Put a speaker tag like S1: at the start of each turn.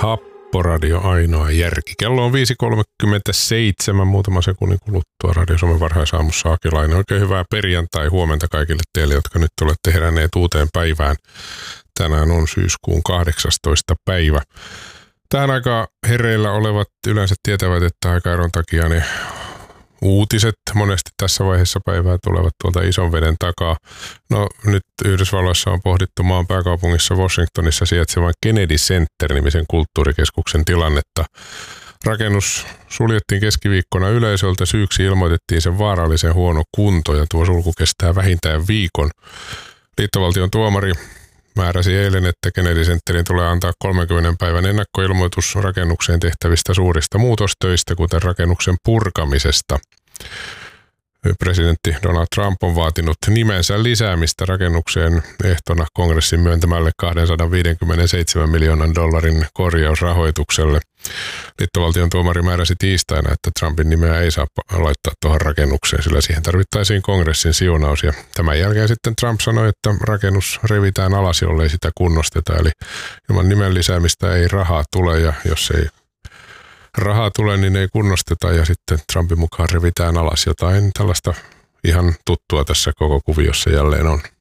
S1: Happoradio, ainoa järki. Kello on 5.37, muutama sekunnin kuluttua Radio Suomen varhaisaamussa Akilainen. Oikein hyvää perjantai huomenta kaikille teille, jotka nyt olette heränneet uuteen päivään. Tänään on syyskuun 18. päivä. Tähän aikaan hereillä olevat yleensä tietävät, että aikaeron takia ne uutiset monesti tässä vaiheessa päivää tulevat tuolta ison veden takaa. No nyt Yhdysvalloissa on pohdittu maan pääkaupungissa Washingtonissa sijaitsevan Kennedy Center-nimisen kulttuurikeskuksen tilannetta. Rakennus suljettiin keskiviikkona yleisöltä, syyksi ilmoitettiin sen vaarallisen huono kunto ja tuo sulku kestää vähintään viikon. Liittovaltion tuomari määräsi eilen, että Kennedy Centerin tulee antaa 30 päivän ennakkoilmoitus rakennukseen tehtävistä suurista muutostöistä, kuten rakennuksen purkamisesta. Presidentti Donald Trump on vaatinut nimensä lisäämistä rakennukseen ehtona kongressin myöntämälle $257 miljoonan korjausrahoitukselle. Liittovaltion tuomari määräsi tiistaina, että Trumpin nimeä ei saa laittaa tuohon rakennukseen, sillä siihen tarvittaisiin kongressin siunaus. Ja tämän jälkeen sitten Trump sanoi, että rakennus revitään alas, jollei sitä kunnosteta. Eli ilman nimen lisäämistä ei rahaa tule, ja jos ei rahaa tule, niin ei kunnosteta, ja sitten Trumpin mukaan revitään alas. Jotain tällaista ihan tuttua tässä koko kuviossa jälleen on.